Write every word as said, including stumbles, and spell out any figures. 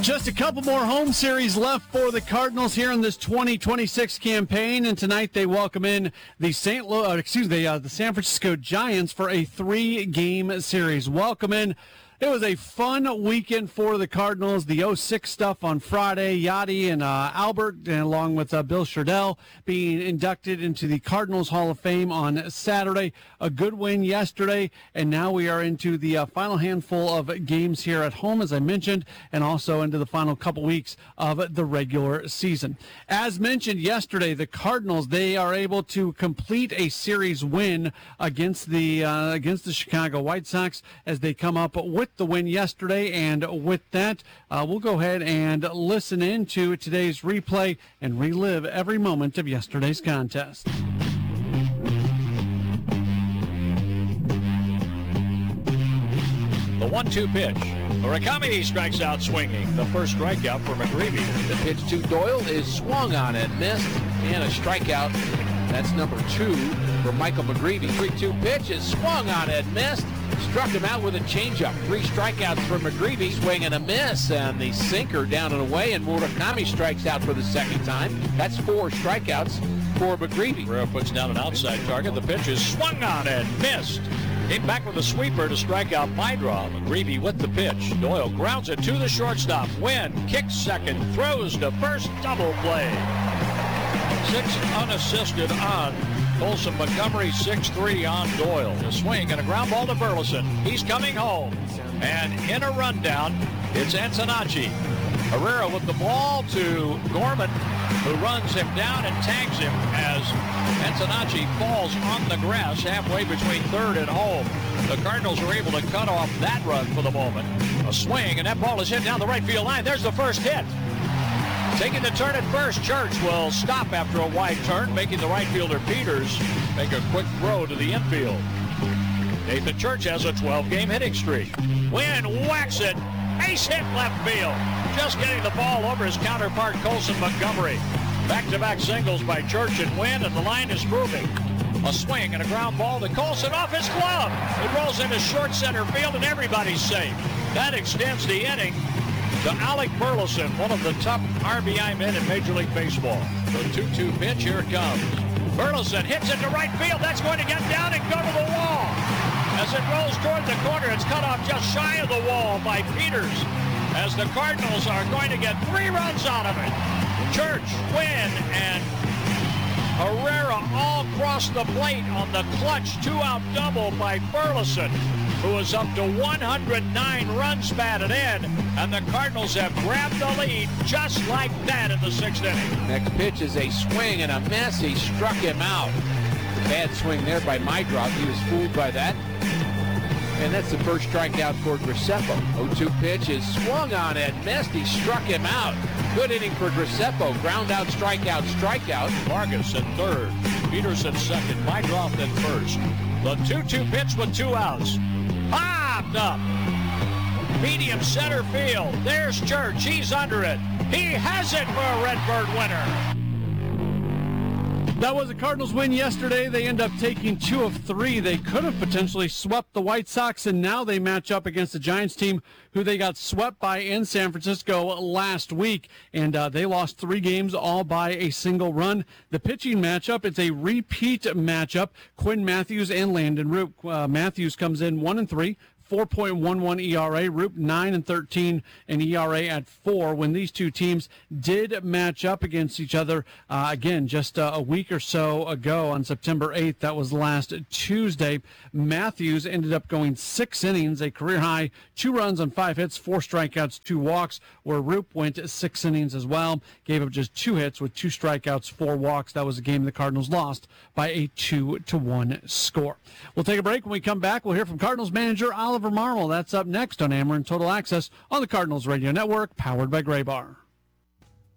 Just a couple more home series left for the Cardinals here in this twenty twenty-six campaign, and tonight they welcome in the Saint Louis, uh, excuse me, uh, the San Francisco Giants for a three-game series. Welcome in. It was a fun weekend for the Cardinals. The oh six stuff on Friday, Yadi and uh, Albert, and along with uh, Bill Sherdell, being inducted into the Cardinals Hall of Fame on Saturday. A good win yesterday, and now we are into the uh, final handful of games here at home, as I mentioned, and also into the final couple weeks of the regular season. As mentioned yesterday, the Cardinals, they are able to complete a series win against the uh, against the Chicago White Sox as they come up with the win yesterday. And with that, uh, we'll go ahead and listen into today's replay and relive every moment of yesterday's contest. The one two pitch. Murakami strikes out swinging. The first strikeout for McGreevy. The pitch to Doyle is swung on and missed, and a strikeout. That's number two for Michael McGreevy. three two pitch is swung on and missed. Struck him out with a changeup. Three strikeouts for McGreevy. Swing and a miss, and the sinker down and away, and Murakami strikes out for the second time. That's four strikeouts for McGreevy. Barrera puts down an outside target. The pitch is swung on and missed. Came back with a sweeper to strike out Mydraw. McGreevy with the pitch. Doyle grounds it to the shortstop. Wynn kicks second, throws to first, double play. Six unassisted on Colson Montgomery, six three on Doyle. A swing and a ground ball to Burleson. He's coming home. And in a rundown, it's Antonacci. Herrera with the ball to Gorman, who runs him down and tags him as Antonacci falls on the grass halfway between third and home. The Cardinals are able to cut off that run for the moment. A swing, and that ball is hit down the right field line. There's the first hit. Taking the turn at first, Church will stop after a wide turn, making the right fielder Peters make a quick throw to the infield. Nathan Church has a twelve-game hitting streak. Wynn whacks it. Ace hit left field. Just getting the ball over his counterpart, Colson Montgomery. Back-to-back singles by Church and Wynn, and the line is moving. A swing and a ground ball to Colson off his glove. It rolls into short center field, and everybody's safe. That extends the inning to Alec Burleson, one of the top R B I men in Major League Baseball. The two two pitch, here it comes. Burleson hits it to right field. That's going to get down and go to the wall. As it rolls toward the corner, it's cut off just shy of the wall by Peters, as the Cardinals are going to get three runs out of it. Church, Wynn, and Herrera all cross the plate on the clutch two-out double by Burleson, who is up to one hundred nine runs batted in, and the Cardinals have grabbed the lead just like that in the sixth inning. Next pitch is a swing and a miss. He struck him out. Bad swing there by Mydraw. He was fooled by that. And that's the first strikeout for Graceffa. oh two pitch is swung on and missed. He struck him out. Good inning for Graceffa. Ground out, strikeout, strikeout. Vargas at third. Peters at second. Mydraw at first. The two two pitch with two outs. Popped up. Medium center field. There's Church. He's under it. He has it for a Redbird winner. That was a Cardinals win yesterday. They end up taking two of three. They could have potentially swept the White Sox, and now they match up against the Giants team, who they got swept by in San Francisco last week, and uh, they lost three games all by a single run. The pitching matchup, it's a repeat matchup. Quinn Matthews and Landon Roop. Uh, Matthews comes in one and three. four point one one E R A, Roop nine and thirteen, and E R A at four. When these two teams did match up against each other, uh, again, just uh, a week or so ago on September eighth, that was last Tuesday, Matthews ended up going six innings, a career high, two runs on five hits, four strikeouts, two walks, where Roop went six innings as well, gave up just two hits with two strikeouts, four walks. That was a game the Cardinals lost by a two to one score. We'll take a break. When we come back, we'll hear from Cardinals manager Oliver Marmol. That's up next on Ameren Total Access on the Cardinals Radio Network, powered by Graybar.